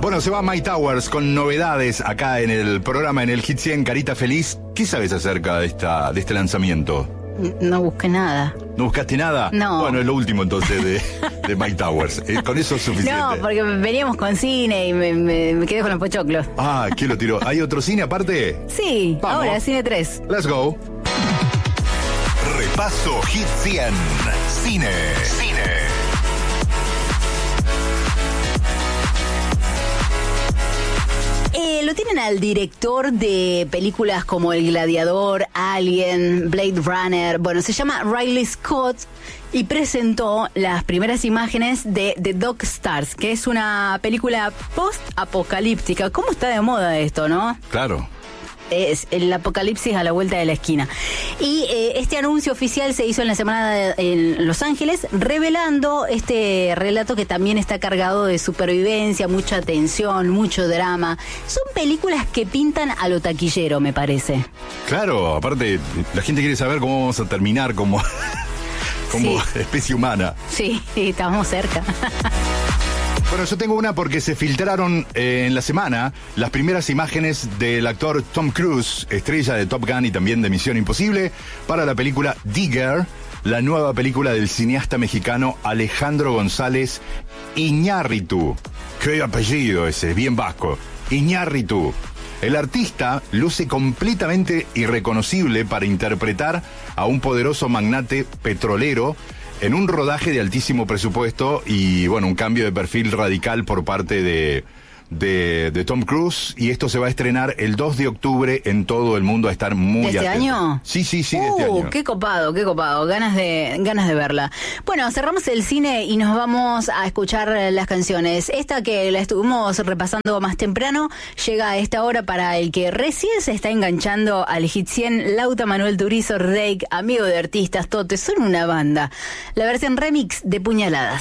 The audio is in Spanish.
Bueno, se va Mike Towers con novedades acá en el programa, en el Hit 100, Carita Feliz. ¿Qué sabes acerca de este lanzamiento? No busqué nada. ¿No buscaste nada? No. Bueno, es lo último entonces de Mike Towers. Con eso es suficiente. No, porque veníamos con cine y me quedé con los pochoclos. Ah, ¿quién lo tiró? ¿Hay otro cine aparte? Sí, Vamos. ahora, Cine 3. Let's go. Repaso Hit 100. Cine. Lo tienen al director de películas como El Gladiador, Alien, Blade Runner. Bueno, se llama Riley Scott y presentó las primeras imágenes de The Dog Stars, que es una película post-apocalíptica. ¿Cómo está de moda esto, no? Claro. Es el apocalipsis a la vuelta de la esquina. Y este anuncio oficial se hizo en la semana en Los Ángeles, revelando este relato que también está cargado de supervivencia, mucha tensión, mucho drama. Son películas que pintan a lo taquillero, me parece. Claro, aparte, la gente quiere saber cómo vamos a terminar como Sí. especie humana. Sí, estamos cerca. Bueno, yo tengo una porque se filtraron en la semana las primeras imágenes del actor Tom Cruise, estrella de Top Gun y también de Misión Imposible, para la película Digger, la nueva película del cineasta mexicano Alejandro González Iñárritu. Qué apellido ese, bien vasco. Iñárritu. El artista luce completamente irreconocible para interpretar a un poderoso magnate petrolero en un rodaje de altísimo presupuesto y, bueno, un cambio de perfil radical por parte de Tom Cruise, y esto se va a estrenar el 2 de octubre en todo el mundo, a estar muy ¿De este atento. año? Sí, de este año. Qué copado. Ganas de verla. Bueno, cerramos el cine y nos vamos a escuchar las canciones. Esta que la estuvimos repasando más temprano, llega a esta hora para el que recién se está enganchando al Hit 100, Lauta, Manuel Turizo, Rake, Amigo de Artistas, Tote, son una banda. La versión remix de Puñaladas.